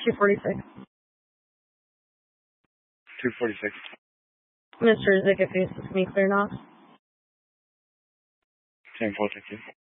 246. 246. Mr. Zickaface, is me clear now? 10-4, thank you.